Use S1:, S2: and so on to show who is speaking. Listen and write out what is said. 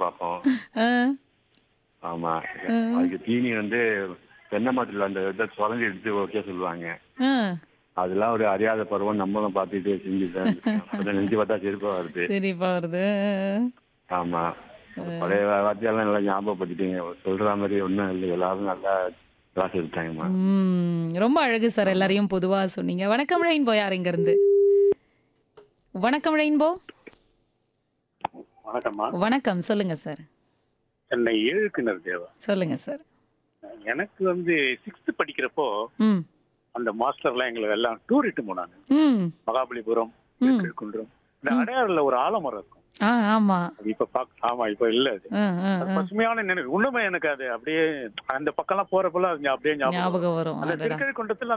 S1: பார்ப்போம்.
S2: ஆ,
S1: ஆமா.
S2: ஆ,
S1: அதுக்கு தீனி வந்து தென்னை மரத்துல அந்த இதை சுரண்டி எடுத்து வைக்க சொல்லுவாங்க.
S2: ஆ.
S1: அதெல்லாம் ஒரு அறியாத பருவம் நம்மளும் பார்த்துட்டு செஞ்சுதான் இருந்திருக்கோம். கொஞ்சம் நெஞ்சு பார்த்தா சிரிப்பா வருது.
S2: சிரிப்பா வருது.
S1: ஆமா. அந்த பழைய வார்த்தையெல்லாம் நல்லா ஞாபகப்படுத்திட்டீங்க. சொல்ற மாதிரி ஒன்றும் இல்லை. எல்லாரும் நல்லா கிளாஸ் எடுத்தாங்கம்மா.
S2: ரொம்ப அழகு சார்.
S1: ஆமா.
S2: எல்லாரையும் பொதுவா சொன்னீங்க. வணக்கம் ரெயின்போ யார் இருந்து? வணக்கம் ரெயின்போ.
S3: வணக்கம்மா.
S2: வணக்கம். சொல்லுங்க சார்.
S3: சென்னை ஏழுக்கிணர் தேவா.
S2: சொல்லுங்க சார்.
S3: எனக்கு வந்து 6th படிக்கிறப்போ
S2: ம்.
S3: அந்த மாஸ்டர்லாம் எங்களை எல்லாம் டூர் இட்டு போனாங்க.
S2: ம்.
S3: மகாபலிபுரம்,
S2: ம்.
S3: திருக்குன்றம். இந்த அடையாறுல ஒரு ஆலமரம் இருக்கும்.
S2: ஆமா.
S3: அது இப்ப ஆமா இப்ப இல்ல அது.
S2: ஆ, ஆ,
S3: அது
S2: ஆ.
S3: பசுமையான நினைவு. இன்னுமே எனக்கு அது அப்படியே அந்த பக்கம்லாம் போறப்பெல்லாம் அது அப்படியே ஞாபகம் வரும்.
S2: ஞாபகம் வரும்.
S3: அந்த
S2: அடடா.
S3: திருக்கழுக்குன்றத்துல